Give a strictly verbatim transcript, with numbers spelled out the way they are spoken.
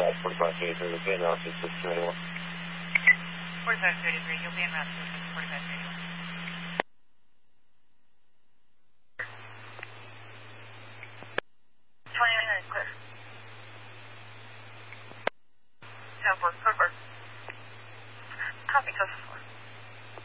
contact forty-five thirty-three, you'll be in route six six two anyone. forty-five thirty-three, you'll be in route six six forty-five thirty-one. twenty-nine, clear. ten four,